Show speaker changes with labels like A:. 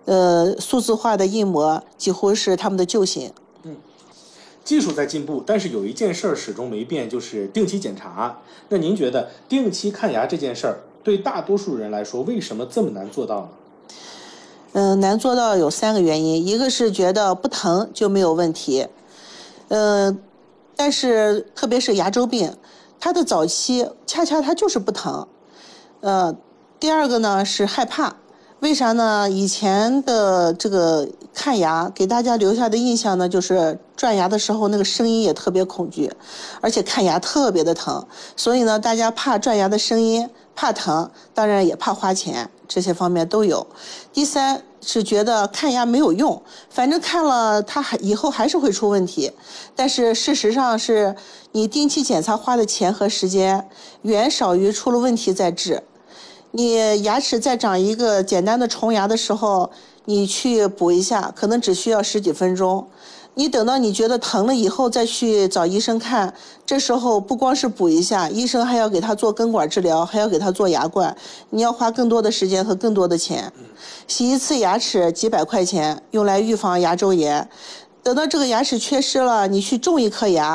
A: 数字化的印模几乎是他们的救星。
B: 技术在进步，但是有一件事儿始终没变，就是定期检查。那您觉得定期看牙这件事儿，对大多数人来说，为什么这么难做到
A: 呢？难做到有3个原因，一个是觉得不疼就没有问题，但是特别是牙周病，它的早期恰恰它就是不疼。第二个呢是害怕。为啥呢？以前的这个看牙给大家留下的印象呢，就是转牙的时候那个声音也特别恐惧，而且看牙特别的疼，所以呢，大家怕转牙的声音，怕疼，当然也怕花钱，这些方面都有。第三是觉得看牙没有用，反正看了它以后还是会出问题。但是事实上是你定期检查花的钱和时间远少于出了问题再治。你牙齿再长一个简单的虫牙的时候，你去补一下，可能只需要10几分钟。你等到你觉得疼了以后再去找医生看，这时候不光是补一下，医生还要给他做根管治疗，还要给他做牙冠，你要花更多的时间和更多的钱。洗一次牙齿几百块钱，用来预防牙周炎。等到这个牙齿缺失了，你去种一颗牙，